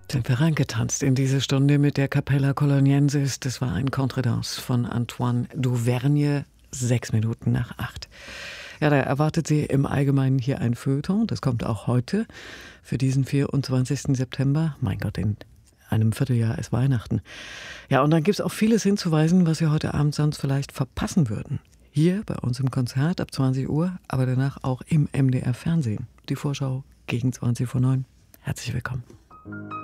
Sind wir reingetanzt in diese Stunde mit der Capella Coloniensis. Das war ein Contredanse von Antoine Dauvergne, 7:06. Ja, da erwartet Sie im Allgemeinen hier ein Feuilleton. Das kommt auch heute für diesen 24. September. Mein Gott, in einem Vierteljahr ist Weihnachten. Ja, und dann gibt es auch vieles hinzuweisen, was Sie heute Abend sonst vielleicht verpassen würden. Hier bei uns im Konzert ab 20 Uhr, aber danach auch im MDR Fernsehen. Die Vorschau gegen 20 vor 9. Herzlich willkommen.